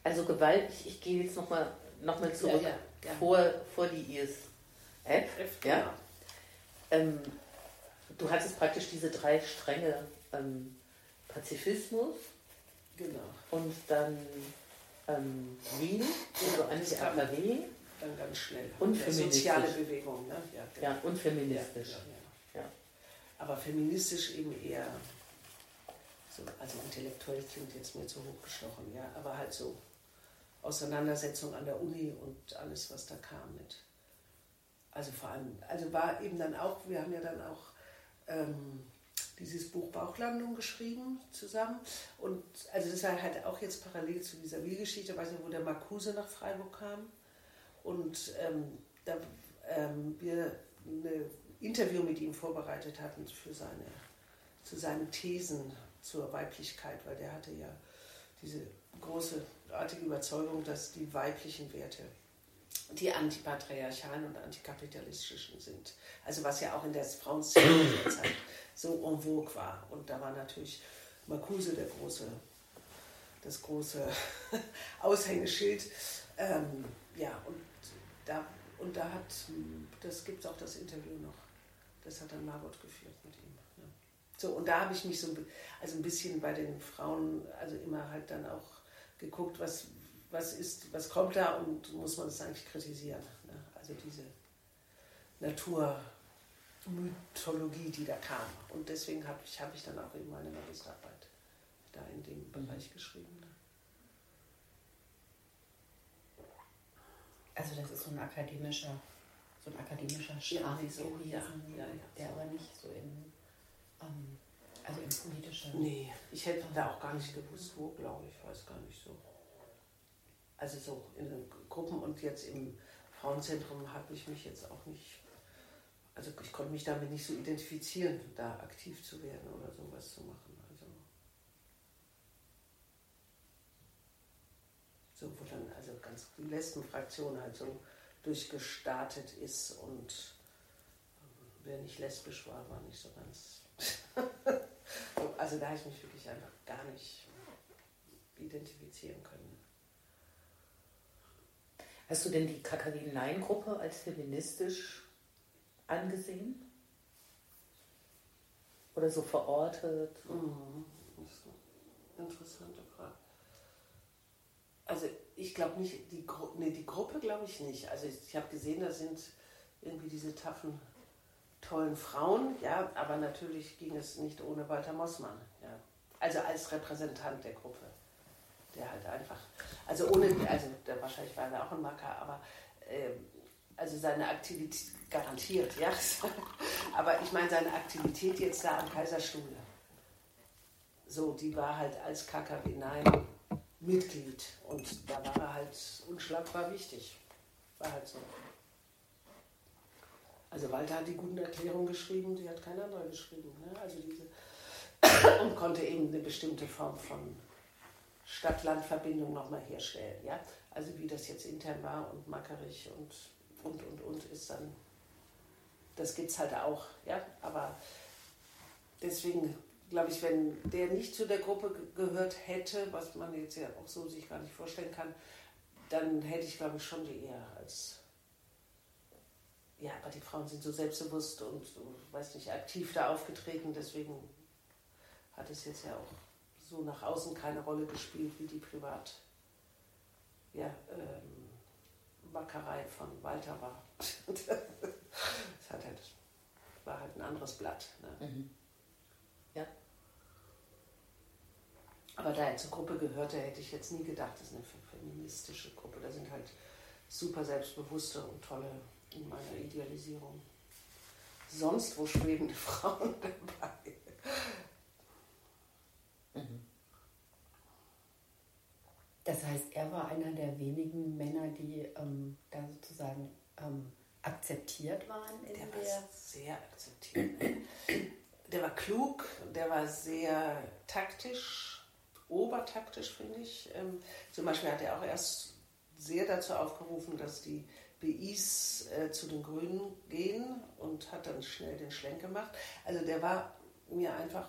Also Gewalt, ich gehe jetzt nochmal zurück Ja. vor die ISF. Genau. Du hattest praktisch diese 3 Stränge, Pazifismus, Genau. und dann Wien, also Anti-AKW. Dann ganz schnell. Und feministisch. Soziale Bewegung, ne? Ja, genau. Ja, und feministisch. Ja. Ja. Aber feministisch eben eher, so, also intellektuell klingt jetzt mir zu hochgestochen, ja, aber halt so Auseinandersetzung an der Uni und alles, was da kam mit. Also vor allem, also war eben dann auch, wir haben ja dann auch dieses Buch Bauchlandung geschrieben zusammen. Und also das war halt auch jetzt parallel zu dieser Wiel-Geschichte, weiß nicht, wo der Marcuse nach Freiburg kam. Und da wir ein Interview mit ihm vorbereitet hatten zu seinen Thesen zur Weiblichkeit, weil der hatte ja diese großartige Überzeugung, dass die weiblichen Werte die antipatriarchalen und antikapitalistischen sind. Also was ja auch in der Frauenszene der Zeit so en vogue war. Und da war natürlich Marcuse das große Aushängeschild. Und da das gibt es auch das Interview noch, das hat dann Margot geführt mit ihm. Ja. So, und da habe ich mich ein bisschen bei den Frauen, also immer halt dann auch geguckt, was kommt da und muss man es eigentlich kritisieren. Ne? Also diese Naturmythologie, die da kam. Und deswegen habe ich dann auch eben meine Magisterarbeit da in dem Bereich geschrieben. Ne? Also das ist so ein akademischer Schlag gewesen, der aber nicht so in politische... Nee, ich hätte da auch gar nicht gewusst, wo, glaube ich, weiß gar nicht so. Also so in den Gruppen und jetzt im Frauenzentrum habe ich mich jetzt auch nicht, also ich konnte mich damit nicht so identifizieren, da aktiv zu werden oder sowas zu machen. So, wo dann also ganz die Lesbenfraktion halt so durchgestartet ist und wer nicht lesbisch war nicht so ganz. Also da habe ich mich wirklich einfach gar nicht identifizieren können. Hast du denn die KKW-Nein-Gruppe als feministisch angesehen? Oder so verortet? Das ist eine interessante Frage. Also ich glaube nicht, die Gruppe glaube ich nicht. Also ich habe gesehen, da sind irgendwie diese taffen, tollen Frauen, ja, aber natürlich ging es nicht ohne Walter Mossmann, ja. Also als Repräsentant der Gruppe. Der halt einfach, der wahrscheinlich war er auch ein Macker, aber also seine Aktivität garantiert, ja. Aber ich meine seine Aktivität jetzt da am Kaiserstuhl. So, die war halt als KKW Nein Mitglied und da war er halt unschlagbar wichtig. War halt so. Also Walter hat die guten Erklärungen geschrieben, die hat kein anderer geschrieben. Ne? Also und konnte eben eine bestimmte Form von Stadt-Land-Verbindung nochmal herstellen. Ja? Also wie das jetzt intern war und mackerig und ist dann, das gibt es halt auch. Ja? Aber deswegen glaube ich, wenn der nicht zu der Gruppe gehört hätte, was man jetzt ja auch so sich gar nicht vorstellen kann, dann hätte ich, glaube ich, schon die eher als, ja, aber die Frauen sind so selbstbewusst und, weiß nicht, aktiv da aufgetreten, deswegen hat es jetzt ja auch so nach außen keine Rolle gespielt, wie die Mackerei von Walter war. Das war halt ein anderes Blatt. Ne? Mhm. Ja. Aber da er zur Gruppe gehörte, hätte ich jetzt nie gedacht, das ist eine feministische Gruppe. Da sind halt super selbstbewusste und tolle, in meiner Idealisierung, sonst wo schwebende Frauen dabei. Mhm. Das heißt, er war einer der wenigen Männer, die da sozusagen akzeptiert waren in der war sehr akzeptiert. Der war klug, der war sehr taktisch, obertaktisch, finde ich. Zum Beispiel hat er auch erst sehr dazu aufgerufen, dass die BIs zu den Grünen gehen und hat dann schnell den Schlenk gemacht. Also der war mir einfach